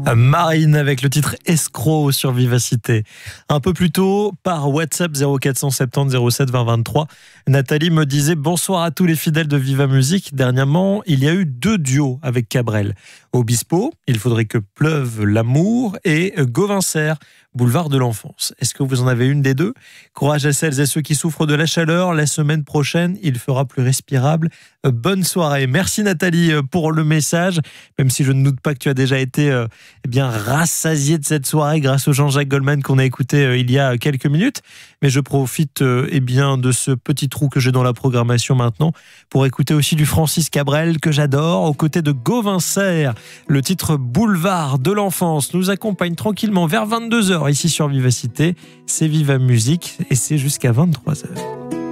Marine avec le titre Escroc sur Vivacité. Un peu plus tôt, par WhatsApp 0470 07 20 23, Nathalie me disait bonsoir à tous les fidèles de Viva Musique. Dernièrement, il y a eu 2 duos avec Cabrel. Obispo, Il faudrait que pleuve l'amour, et Gauvincer, Boulevard de l'enfance. Est-ce que vous en avez une des deux ? Courage à celles et ceux qui souffrent de la chaleur. La semaine prochaine, il fera plus respirable. Bonne soirée. Merci Nathalie pour le message, même si je ne doute pas que tu as déjà été bien rassasié de cette soirée grâce au Jean-Jacques Goldman qu'on a écouté il y a quelques minutes. Mais je profite bien de ce petit trou que j'ai dans la programmation maintenant pour écouter aussi du Francis Cabrel que j'adore, aux côtés de Gauvincer. Le titre Boulevard de l'enfance nous accompagne tranquillement vers 22h ici sur Vivacité. C'est Viva Musique et c'est jusqu'à 23h.